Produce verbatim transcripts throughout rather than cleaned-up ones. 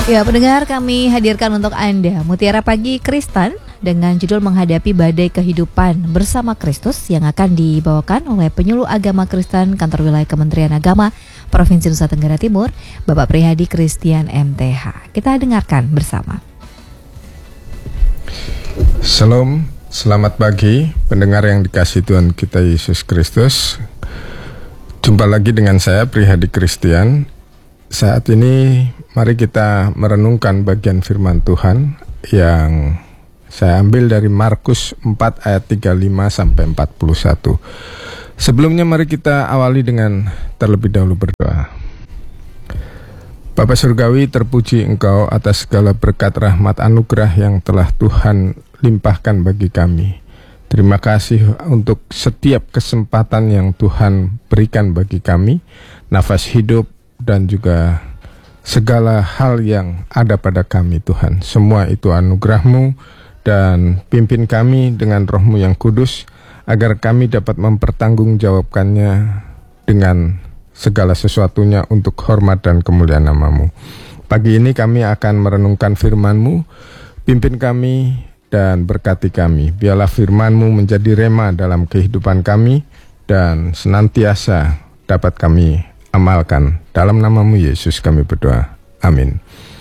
Ya, pendengar, kami hadirkan untuk Anda Mutiara Pagi Kristen dengan judul Menghadapi Badai Kehidupan Bersama Kristus yang akan dibawakan oleh penyuluh agama Kristen Kantor Wilayah Kementerian Agama Provinsi Nusa Tenggara Timur, Bapak Prihadi Christian M T H. Kita dengarkan bersama. Shalom, selamat pagi pendengar yang dikasihi Tuhan kita Yesus Kristus. Jumpa lagi dengan saya Prihadi Christian. Saat ini mari kita merenungkan bagian firman Tuhan yang saya ambil dari Markus empat ayat tiga puluh lima sampai empat puluh satu. Sebelumnya mari kita awali dengan terlebih dahulu berdoa. Bapa Surgawi, terpuji Engkau atas segala berkat rahmat anugerah yang telah Tuhan limpahkan bagi kami. Terima kasih untuk setiap kesempatan yang Tuhan berikan bagi kami, nafas hidup dan juga segala hal yang ada pada kami Tuhan. Semua itu anugerah-Mu dan pimpin kami dengan Roh-Mu yang kudus agar kami dapat mempertanggungjawabkannya dengan segala sesuatunya untuk hormat dan kemuliaan nama-Mu. Pagi ini kami akan merenungkan firman-Mu, pimpin kami dan berkati kami. Biarlah firman-Mu menjadi rema dalam kehidupan kami dan senantiasa dapat kami amalkan. Dalam nama-Mu Yesus kami berdoa. Amin.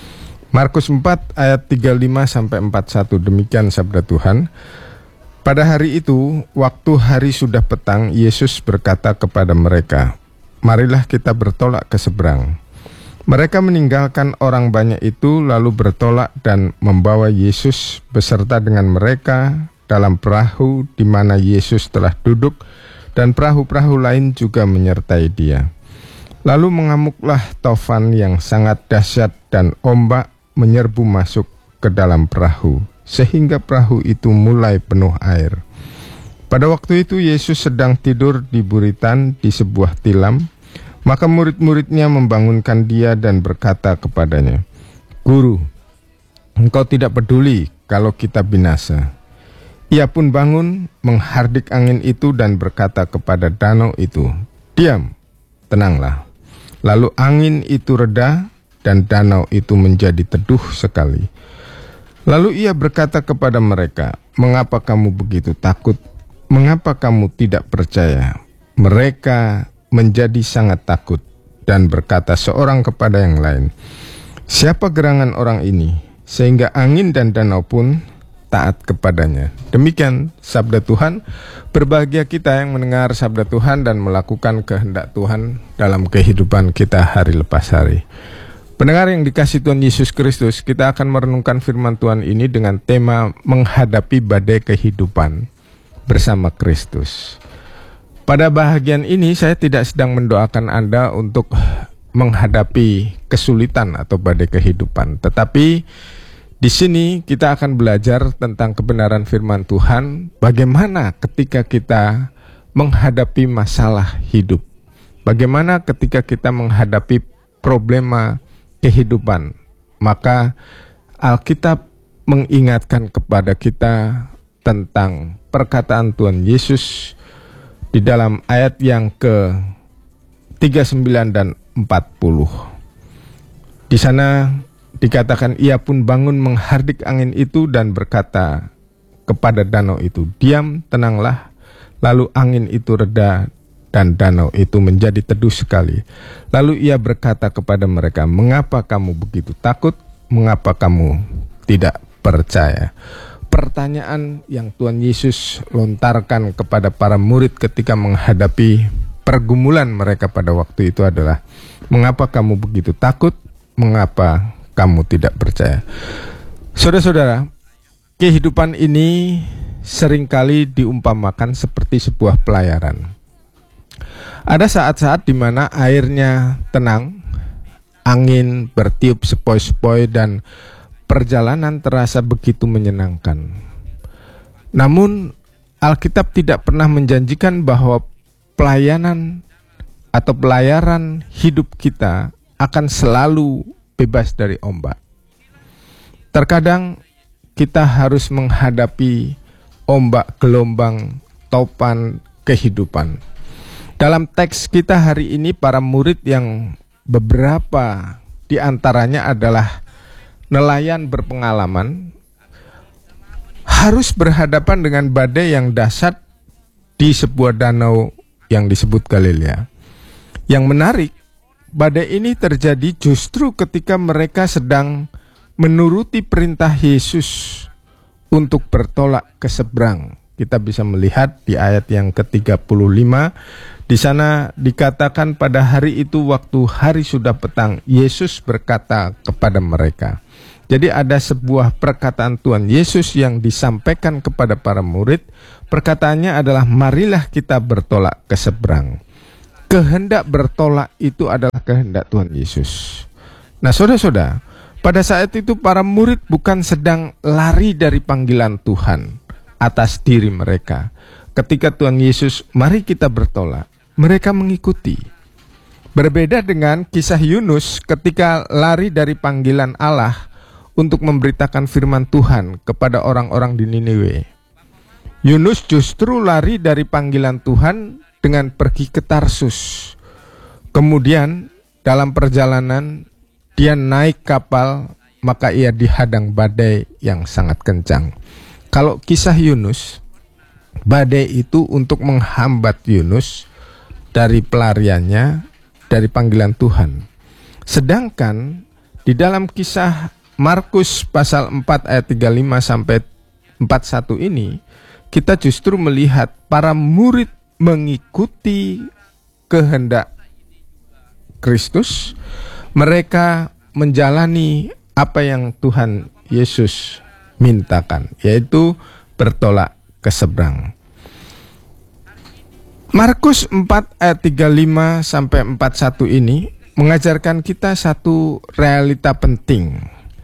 Markus empat ayat tiga puluh lima sampai empat puluh satu, demikian sabda Tuhan. Pada hari itu, waktu hari sudah petang, Yesus berkata kepada mereka, "Marilah kita bertolak ke seberang." Mereka meninggalkan orang banyak itu lalu bertolak dan membawa Yesus beserta dengan mereka dalam perahu di mana Yesus telah duduk, dan perahu-perahu lain juga menyertai Dia. Lalu mengamuklah taufan yang sangat dahsyat dan ombak menyerbu masuk ke dalam perahu, sehingga perahu itu mulai penuh air. Pada waktu itu Yesus sedang tidur di buritan di sebuah tilam. Maka murid-muridnya membangunkan Dia dan berkata kepadanya, "Guru, Engkau tidak peduli kalau kita binasa." Ia pun bangun, menghardik angin itu dan berkata kepada danau itu, "Diam, tenanglah." Lalu angin itu reda dan danau itu menjadi teduh sekali. Lalu Ia berkata kepada mereka, "Mengapa kamu begitu takut? Mengapa kamu tidak percaya?" Mereka menjadi sangat takut dan berkata seorang kepada yang lain, "Siapa gerangan orang ini sehingga angin dan danau pun taat kepadanya?" Demikian sabda Tuhan. Berbahagia kita yang mendengar sabda Tuhan dan melakukan kehendak Tuhan dalam kehidupan kita hari lepas hari. Pendengar yang dikasihi Tuhan Yesus Kristus, kita akan merenungkan firman Tuhan ini dengan tema menghadapi badai kehidupan bersama Kristus. Pada bahagian ini saya tidak sedang mendoakan Anda untuk menghadapi kesulitan atau badai kehidupan, tetapi di sini kita akan belajar tentang kebenaran firman Tuhan, bagaimana ketika kita menghadapi masalah hidup, bagaimana ketika kita menghadapi problema kehidupan. Maka Alkitab mengingatkan kepada kita tentang perkataan Tuhan Yesus di dalam ayat yang ke tiga puluh sembilan dan empat puluh. Di sana dikatakan, Ia pun bangun menghardik angin itu dan berkata kepada danau itu, "Diam, tenanglah." Lalu angin itu reda dan danau itu menjadi teduh sekali. Lalu Ia berkata kepada mereka, "Mengapa kamu begitu takut? Mengapa kamu tidak percaya?" Pertanyaan yang Tuhan Yesus lontarkan kepada para murid ketika menghadapi pergumulan mereka pada waktu itu adalah, "Mengapa kamu begitu takut? Mengapa kamu tidak percaya?" Saudara-saudara, kehidupan ini seringkali diumpamakan seperti sebuah pelayaran. Ada saat-saat di mana airnya tenang, angin bertiup sepoi-sepoi dan perjalanan terasa begitu menyenangkan. Namun Alkitab tidak pernah menjanjikan bahwa pelayanan atau pelayaran hidup kita akan selalu bebas dari ombak. Terkadang kita harus menghadapi ombak gelombang topan kehidupan. Dalam teks kita hari ini, para murid yang beberapa di antaranya adalah nelayan berpengalaman harus berhadapan dengan badai yang dahsyat di sebuah danau yang disebut Galilea. Yang menarik, badai ini terjadi justru ketika mereka sedang menuruti perintah Yesus untuk bertolak ke seberang. Kita bisa melihat di ayat yang ke tiga puluh lima, di sana dikatakan pada hari itu waktu hari sudah petang, Yesus berkata kepada mereka. Jadi ada sebuah perkataan Tuhan Yesus yang disampaikan kepada para murid. Perkataannya adalah marilah kita bertolak ke seberang. Kehendak bertolak itu adalah kehendak Tuhan Yesus. Nah saudara-saudara, pada saat itu para murid bukan sedang lari dari panggilan Tuhan atas diri mereka. Ketika Tuhan Yesus, mari kita bertolak, mereka mengikuti. Berbeda dengan kisah Yunus ketika lari dari panggilan Allah untuk memberitakan firman Tuhan kepada orang-orang di Niniwe. Yunus justru lari dari panggilan Tuhan dengan pergi ke Tarsus. Kemudian dalam perjalanan dia naik kapal, maka ia dihadang badai yang sangat kencang. Kalau kisah Yunus, badai itu untuk menghambat Yunus dari pelariannya dari panggilan Tuhan. Sedangkan di dalam kisah Markus pasal empat ayat tiga puluh lima sampai empat puluh satu ini, kita justru melihat para murid mengikuti kehendak Kristus. Mereka menjalani apa yang Tuhan Yesus mintakan, yaitu bertolak ke seberang. Markus empat ayat tiga puluh lima sampai empat puluh satu ini mengajarkan kita satu realita penting,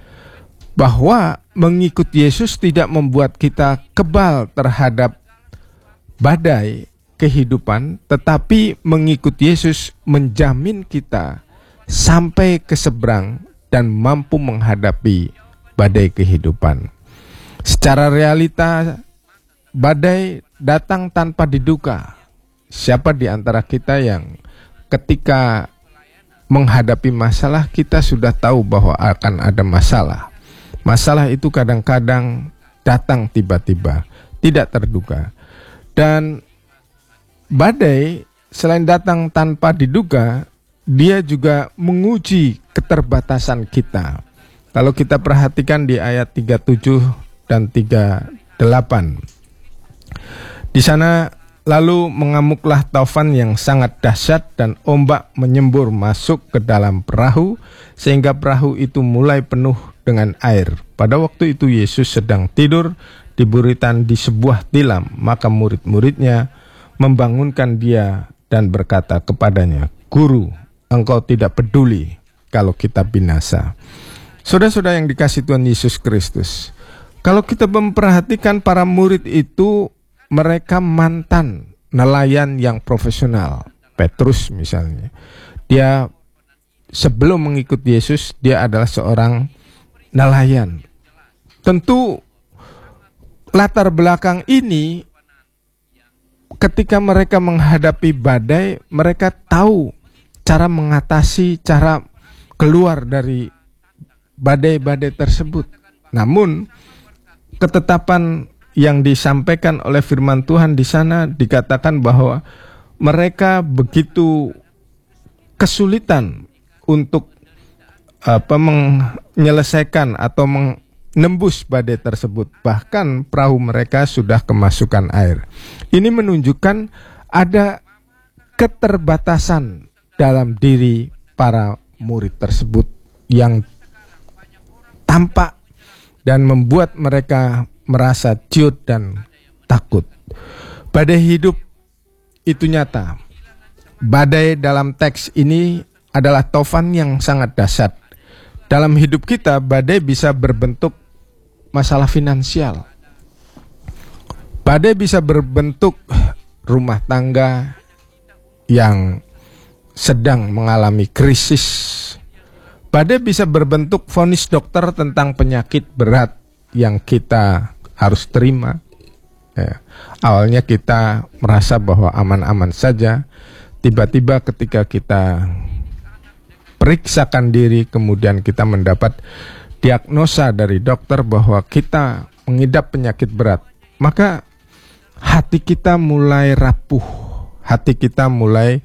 bahwa mengikut Yesus tidak membuat kita kebal terhadap badai kehidupan, tetapi mengikut Yesus menjamin kita sampai ke seberang dan mampu menghadapi badai kehidupan. Secara realita, badai datang tanpa diduga. Siapa di antara kita yang ketika menghadapi masalah, kita sudah tahu bahwa akan ada masalah. Masalah itu kadang-kadang datang tiba-tiba, tidak terduga. Dan badai selain datang tanpa diduga, dia juga menguji keterbatasan kita. Kalau kita perhatikan di ayat tiga puluh tujuh dan tiga puluh delapan. Di sana, lalu mengamuklah taufan yang sangat dahsyat dan ombak menyembur masuk ke dalam perahu sehingga perahu itu mulai penuh dengan air. Pada waktu itu Yesus sedang tidur di buritan di sebuah tilam, maka murid-muridnya membangunkan dia dan berkata kepadanya, "Guru, engkau tidak peduli kalau kita binasa." Saudara-saudara yang dikasihi Tuhan Yesus Kristus, kalau kita memperhatikan para murid itu, mereka mantan nelayan yang profesional. Petrus misalnya, dia sebelum mengikut Yesus, dia adalah seorang nelayan. Tentu latar belakang ini, ketika mereka menghadapi badai, mereka tahu cara mengatasi, cara keluar dari badai-badai tersebut. Namun ketetapan yang disampaikan oleh firman Tuhan di sana dikatakan bahwa mereka begitu kesulitan untuk apa menyelesaikan atau menembus badai tersebut. Bahkan perahu mereka sudah kemasukan air. Ini menunjukkan ada keterbatasan dalam diri para murid tersebut yang tampak dan membuat mereka merasa ciut dan takut. Badai hidup itu nyata. Badai dalam teks ini adalah taufan yang sangat dahsyat. Dalam hidup kita, badai bisa berbentuk masalah finansial. Badai bisa berbentuk rumah tangga yang sedang mengalami krisis. Badai bisa berbentuk vonis dokter tentang penyakit berat yang kita harus terima. Ya. Awalnya kita merasa bahwa aman-aman saja. Tiba-tiba ketika kita periksakan diri, kemudian kita mendapat diagnosa dari dokter bahwa kita mengidap penyakit berat, maka hati kita mulai rapuh, hati kita mulai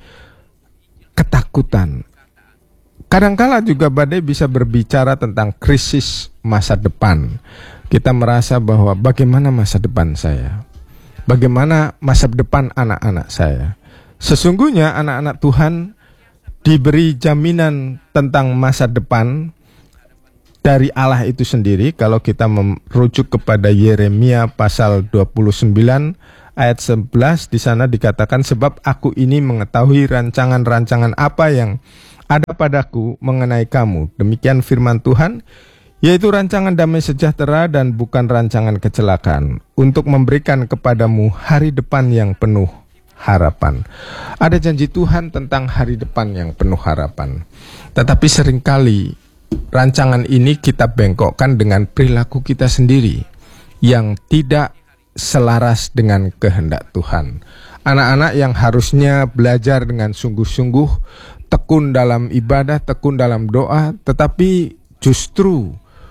ketakutan. Kadangkala juga badai bisa berbicara tentang krisis masa depan. Kita merasa bahwa bagaimana masa depan saya? Bagaimana masa depan anak-anak saya? Sesungguhnya anak-anak Tuhan diberi jaminan tentang masa depan dari Allah itu sendiri. Kalau kita merujuk kepada Yeremia pasal dua puluh sembilan ayat sebelas, di sana dikatakan, sebab aku ini mengetahui rancangan-rancangan apa yang ada padaku mengenai kamu, demikian firman Tuhan, yaitu rancangan damai sejahtera dan bukan rancangan kecelakaan, untuk memberikan kepadamu hari depan yang penuh harapan. Ada janji Tuhan tentang hari depan yang penuh harapan. Tetapi seringkali rancangan ini kita bengkokkan dengan perilaku kita sendiri yang tidak selaras dengan kehendak Tuhan. Anak-anak yang harusnya belajar dengan sungguh-sungguh, tekun dalam ibadah, tekun dalam doa, tetapi justru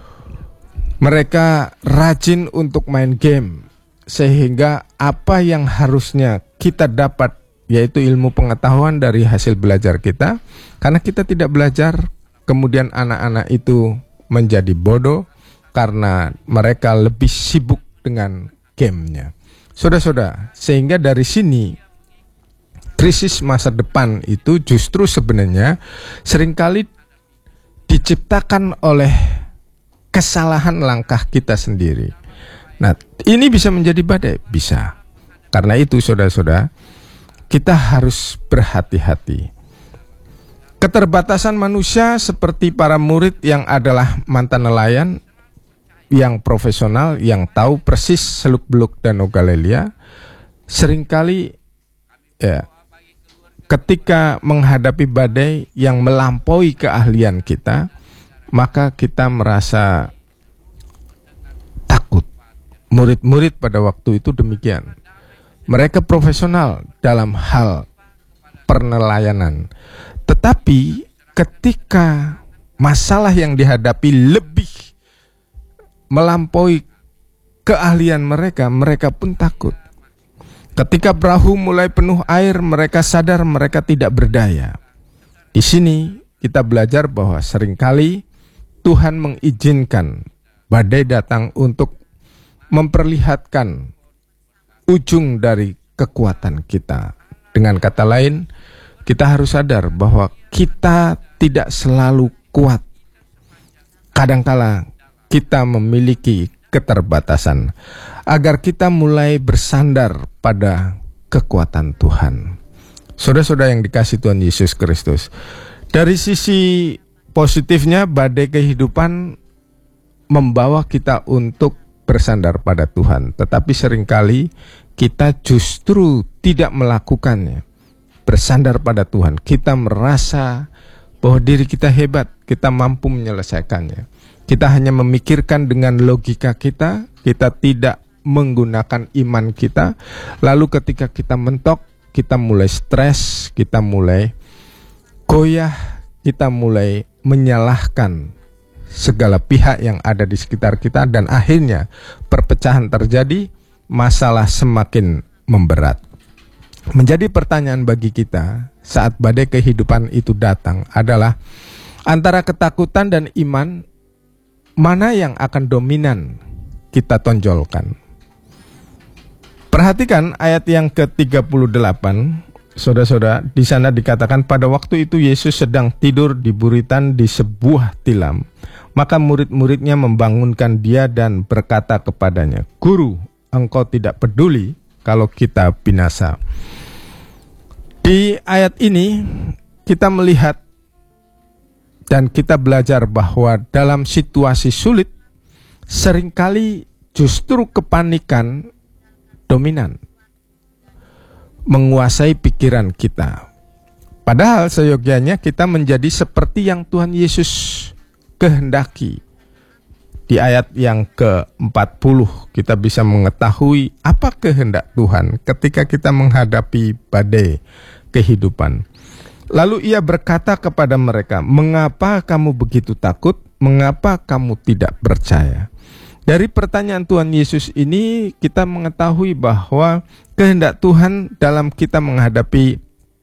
mereka rajin untuk main game, sehingga apa yang harusnya kita dapat, yaitu ilmu pengetahuan dari hasil belajar kita, karena kita tidak belajar, kemudian anak-anak itu menjadi bodoh karena mereka lebih sibuk dengan gamenya. Saudara-saudara, sehingga dari sini krisis masa depan itu justru sebenarnya seringkali diciptakan oleh kesalahan langkah kita sendiri. Nah, ini bisa menjadi badai, bisa. Karena itu saudara-saudara, kita harus berhati-hati. Keterbatasan manusia seperti para murid yang adalah mantan nelayan, yang profesional, yang tahu persis seluk-beluk Danau Galilea, seringkali ya, ketika menghadapi badai yang melampaui keahlian kita, maka kita merasa takut. Murid-murid pada waktu itu demikian. Mereka profesional dalam hal pernelayanan. Tetapi ketika masalah yang dihadapi lebih melampaui keahlian mereka, mereka pun takut. Ketika perahu mulai penuh air, mereka sadar mereka tidak berdaya. Di sini kita belajar bahwa seringkali Tuhan mengizinkan badai datang untuk memperlihatkan ujung dari kekuatan kita. Dengan kata lain, kita harus sadar bahwa kita tidak selalu kuat. Kadangkala kita memiliki keterbatasan, agar kita mulai bersandar pada kekuatan Tuhan. Saudara-saudara yang dikasihi Tuhan Yesus Kristus, dari sisi positifnya, badai kehidupan membawa kita untuk bersandar pada Tuhan. Tetapi seringkali kita justru tidak melakukannya, bersandar pada Tuhan. Kita merasa bahwa diri kita hebat, kita mampu menyelesaikannya. Kita hanya memikirkan dengan logika kita, kita tidak menggunakan iman kita. Lalu ketika kita mentok, kita mulai stres, kita mulai goyah, kita mulai menyalahkan segala pihak yang ada di sekitar kita, dan akhirnya perpecahan terjadi, masalah semakin memberat. Menjadi pertanyaan bagi kita saat badai kehidupan itu datang adalah, antara ketakutan dan iman, mana yang akan dominan kita tonjolkan? Perhatikan ayat yang ke tiga puluh delapan, saudara-saudara. Di sana dikatakan, pada waktu itu Yesus sedang tidur di buritan di sebuah tilam. Maka murid-muridnya membangunkan dia dan berkata kepadanya, Guru, engkau tidak peduli kalau kita binasa. Di ayat ini kita melihat dan kita belajar bahwa dalam situasi sulit, seringkali justru kepanikan dominan, menguasai pikiran kita. Padahal seyogianya kita menjadi seperti yang Tuhan Yesus kehendaki. Di ayat yang ke empat puluh kita bisa mengetahui apa kehendak Tuhan ketika kita menghadapi badai kehidupan. Lalu ia berkata kepada mereka, mengapa kamu begitu takut? mengapa kamu tidak percaya? Dari pertanyaan Tuhan Yesus ini kita mengetahui bahwa kehendak Tuhan dalam kita menghadapi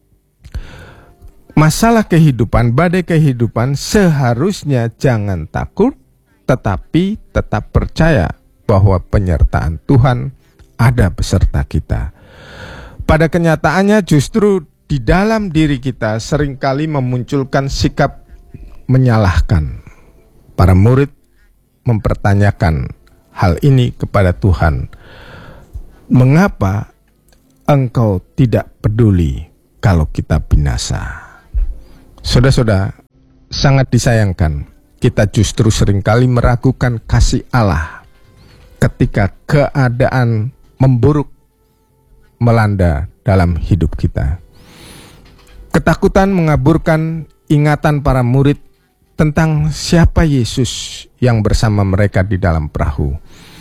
masalah kehidupan, badai kehidupan, seharusnya jangan takut, tetapi tetap percaya bahwa penyertaan Tuhan ada beserta kita. Pada kenyataannya justru di dalam diri kita seringkali memunculkan sikap menyalahkan. Para murid mempertanyakan hal ini kepada Tuhan. Mengapa engkau tidak peduli kalau kita binasa? Saudara-saudara, sangat disayangkan kita justru seringkali meragukan kasih Allah ketika keadaan memburuk melanda dalam hidup kita. Ketakutan mengaburkan ingatan para murid tentang siapa Yesus yang bersama mereka di dalam perahu.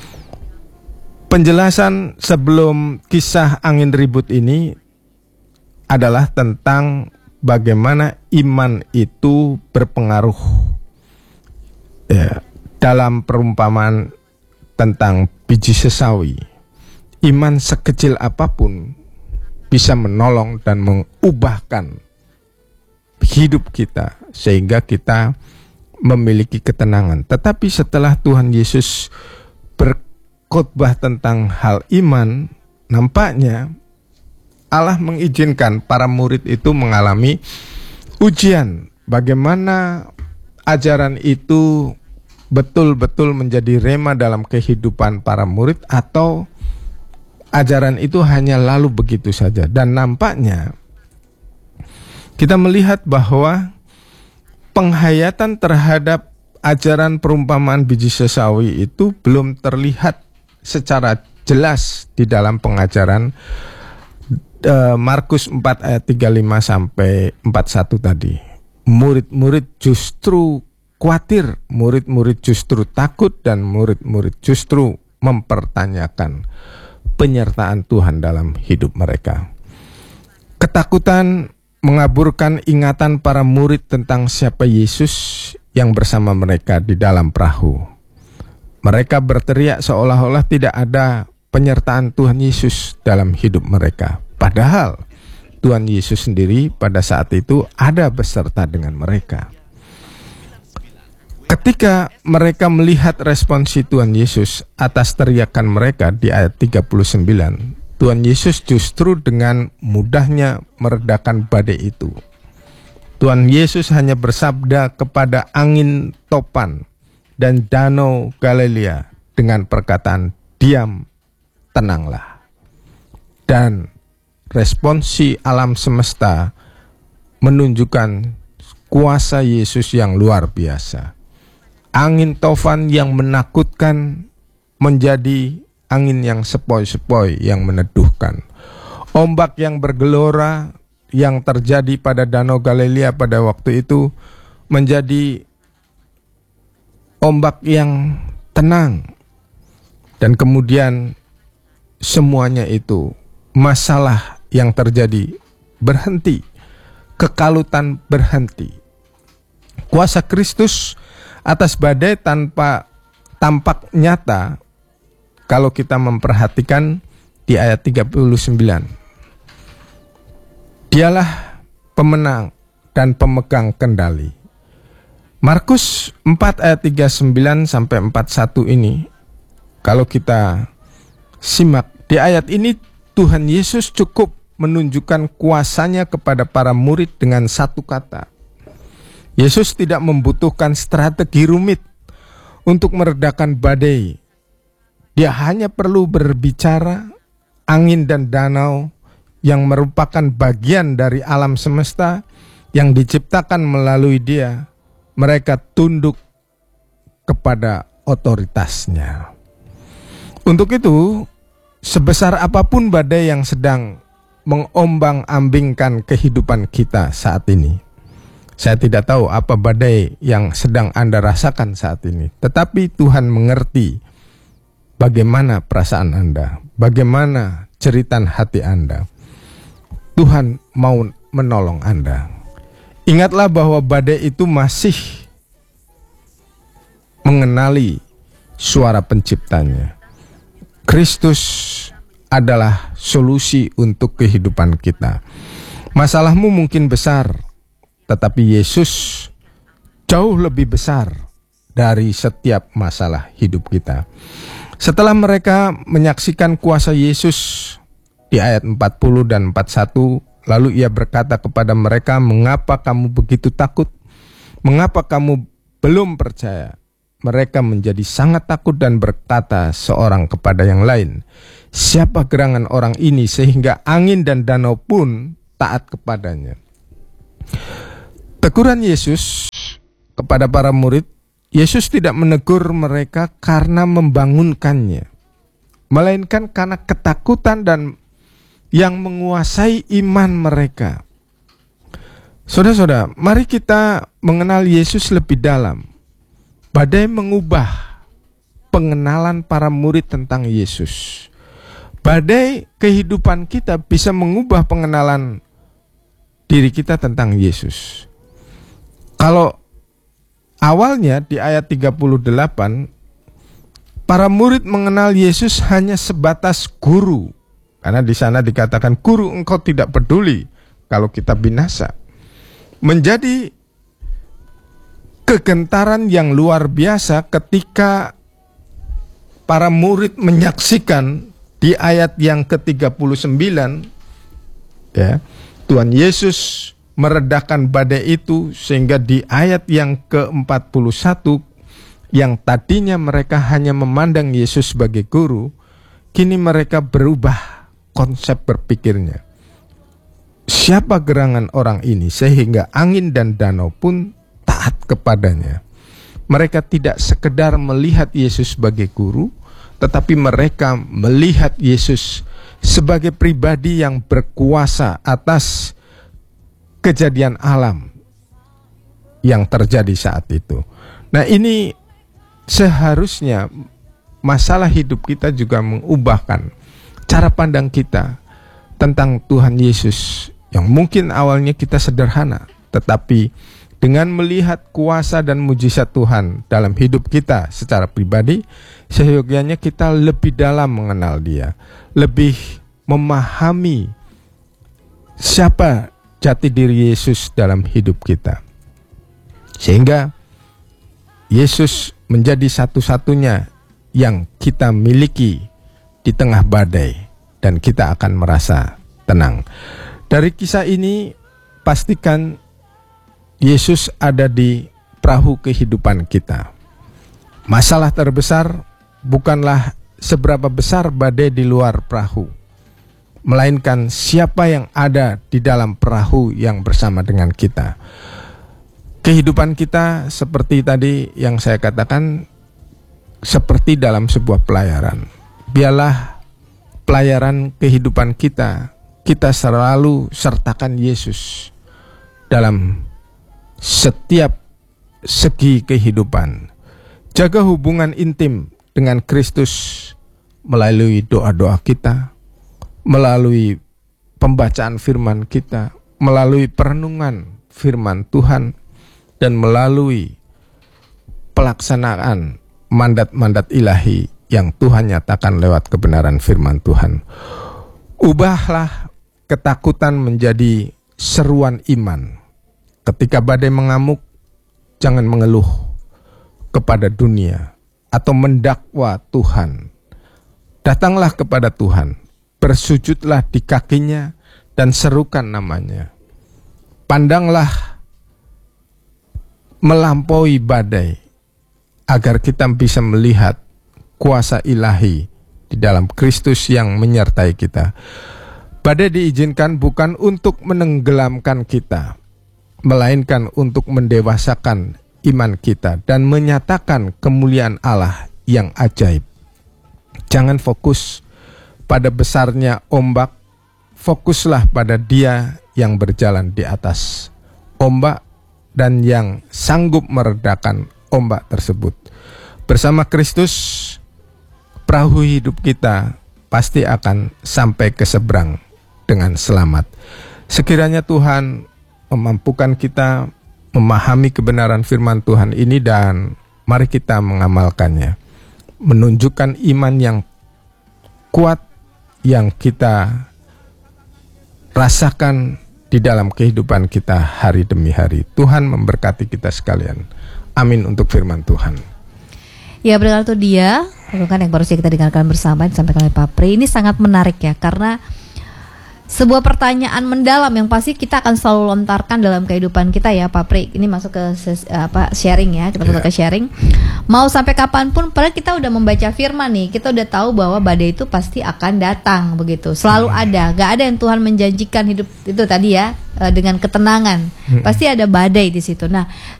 Penjelasan sebelum kisah angin ribut ini adalah tentang bagaimana iman itu berpengaruh ya, dalam perumpamaan tentang biji sesawi. Iman sekecil apapun bisa menolong dan mengubahkan hidup kita sehingga kita memiliki ketenangan. Tetapi setelah Tuhan Yesus berkhotbah tentang hal iman, nampaknya Allah mengizinkan para murid itu mengalami ujian. Bagaimana ajaran itu betul-betul menjadi rema dalam kehidupan para murid, atau ajaran itu hanya lalu begitu saja. Dan nampaknya kita melihat bahwa penghayatan terhadap ajaran perumpamaan biji sesawi itu belum terlihat secara jelas di dalam pengajaran uh, Markus empat ayat tiga puluh lima sampai empat puluh satu tadi. Murid-murid justru khawatir, murid-murid justru takut, dan murid-murid justru mempertanyakan penyertaan Tuhan dalam hidup mereka. Ketakutan mengaburkan ingatan para murid tentang siapa Yesus yang bersama mereka di dalam perahu. Mereka berteriak seolah-olah tidak ada penyertaan Tuhan Yesus dalam hidup mereka. Padahal Tuhan Yesus sendiri pada saat itu ada beserta dengan mereka. Ketika mereka melihat responsi Tuhan Yesus atas teriakan mereka di ayat tiga puluh sembilan, Tuhan Yesus justru dengan mudahnya meredakan badai itu. Tuhan Yesus hanya bersabda kepada angin topan dan danau Galilea dengan perkataan, "Diam, tenanglah." Dan responsi alam semesta menunjukkan kuasa Yesus yang luar biasa. Angin topan yang menakutkan menjadi angin yang sepoi-sepoi yang meneduhkan. Ombak yang bergelora yang terjadi pada Danau Galilea pada waktu itu menjadi ombak yang tenang. Dan kemudian semuanya itu, masalah yang terjadi berhenti, kekalutan berhenti. Kuasa Kristus atas badai tanpa tampak nyata kalau kita memperhatikan di ayat tiga puluh sembilan. Dialah pemenang dan pemegang kendali. Markus empat ayat tiga puluh sembilan sampai empat puluh satu ini, kalau kita simak di ayat ini, Tuhan Yesus cukup menunjukkan kuasanya kepada para murid dengan satu kata. Yesus tidak membutuhkan strategi rumit untuk meredakan badai. Dia hanya perlu berbicara, angin dan danau yang merupakan bagian dari alam semesta yang diciptakan melalui dia, mereka tunduk kepada otoritasnya. Untuk itu, sebesar apapun badai yang sedang mengombang-ambingkan kehidupan kita saat ini, saya tidak tahu apa badai yang sedang Anda rasakan saat ini, tetapi Tuhan mengerti bagaimana perasaan Anda, bagaimana jeritan hati Anda. Tuhan mau menolong Anda. Ingatlah bahwa badai itu masih mengenali suara penciptanya. Kristus adalah solusi untuk kehidupan kita. Masalahmu mungkin besar, tetapi Yesus jauh lebih besar dari setiap masalah hidup kita. Setelah mereka menyaksikan kuasa Yesus di ayat empat puluh dan empat puluh satu, lalu ia berkata kepada mereka, "Mengapa kamu begitu takut? Mengapa kamu belum percaya?" Mereka menjadi sangat takut dan berkata seorang kepada yang lain, "Siapa gerangan orang ini sehingga angin dan danau pun taat kepadanya?" Teguran Yesus kepada para murid, Yesus tidak menegur mereka karena membangunkannya, melainkan karena ketakutan dan yang menguasai iman mereka. Saudara-saudara, mari kita mengenal Yesus lebih dalam. Badai mengubah pengenalan para murid tentang Yesus. Badai kehidupan kita bisa mengubah pengenalan diri kita tentang Yesus. Kalau awalnya di ayat tiga puluh delapan, para murid mengenal Yesus hanya sebatas guru. Karena di sana dikatakan, "Guru, engkau tidak peduli kalau kita binasa." Menjadi kegentaran yang luar biasa ketika para murid menyaksikan di ayat yang ke tiga puluh sembilan, ya, Tuhan Yesus meredakan badai itu, sehingga di ayat yang ke empat puluh satu, yang tadinya mereka hanya memandang Yesus sebagai guru, kini mereka berubah konsep berpikirnya. Siapa gerangan orang ini sehingga angin dan danau pun taat kepadanya? Mereka tidak sekedar melihat Yesus sebagai guru, tetapi mereka melihat Yesus sebagai pribadi yang berkuasa atas kejadian alam yang terjadi saat itu. Nah, ini seharusnya masalah hidup kita juga mengubahkan cara pandang kita tentang Tuhan Yesus, yang mungkin awalnya kita sederhana, tetapi dengan melihat kuasa dan mujizat Tuhan dalam hidup kita secara pribadi, seyogyanya kita lebih dalam mengenal Dia, lebih memahami siapa jati diri Yesus dalam hidup kita, sehingga Yesus menjadi satu-satunya yang kita miliki di tengah badai, dan kita akan merasa tenang. Dari kisah ini, pastikan Yesus ada di perahu kehidupan kita. Masalah terbesar bukanlah seberapa besar badai di luar perahu, melainkan siapa yang ada di dalam perahu yang bersama dengan kita. Kehidupan kita seperti tadi yang saya katakan, seperti dalam sebuah pelayaran. Biarlah pelayaran kehidupan kita, kita selalu sertakan Yesus dalam setiap segi kehidupan. Jaga hubungan intim dengan Kristus melalui doa-doa kita, melalui pembacaan firman kita, melalui perenungan firman Tuhan, dan melalui pelaksanaan mandat-mandat ilahi yang Tuhan nyatakan lewat kebenaran firman Tuhan. Ubahlah ketakutan menjadi seruan iman. Ketika badai mengamuk, jangan mengeluh kepada dunia atau mendakwa Tuhan. Datanglah kepada Tuhan, bersujudlah di kakinya dan serukan namanya. Pandanglah melampaui badai, agar kita bisa melihat kuasa ilahi di dalam Kristus yang menyertai kita. Badai diizinkan bukan untuk menenggelamkan kita, melainkan untuk mendewasakan iman kita dan menyatakan kemuliaan Allah yang ajaib. Jangan fokus pada besarnya ombak, fokuslah pada Dia yang berjalan di atas ombak dan yang sanggup meredakan ombak tersebut. Bersama Kristus, perahu hidup kita pasti akan sampai ke seberang dengan selamat. Sekiranya Tuhan memampukan kita memahami kebenaran firman Tuhan ini dan Mari kita mengamalkannya, menunjukkan iman yang kuat yang kita rasakan di dalam kehidupan kita hari demi hari. Tuhan memberkati kita sekalian. Amin untuk firman Tuhan. Ya, benar itu dia renungan yang baru saja kita dengarkan bersama disampaikan oleh Pak Pri. Ini sangat menarik ya, karena sebuah pertanyaan mendalam yang pasti kita akan selalu lontarkan dalam kehidupan kita ya Pak Pri. Ini masuk ke ses, apa sharing ya, kita masuk yeah. ke sharing. Mau sampai kapanpun, padahal kita udah membaca firman nih, kita udah tahu bahwa badai itu pasti akan datang begitu. Selalu hmm. ada, gak ada yang Tuhan menjanjikan hidup itu tadi ya dengan ketenangan. Hmm. Pasti ada badai di situ. Nah,